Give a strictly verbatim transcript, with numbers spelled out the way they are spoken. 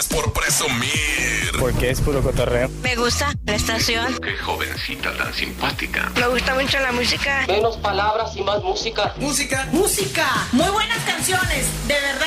Por presumir. Porque es puro cotorreo. Me gusta la estación. Qué jovencita tan simpática. Me gusta mucho la música. Menos palabras y más música. Música. Música. Muy buenas canciones, de verdad.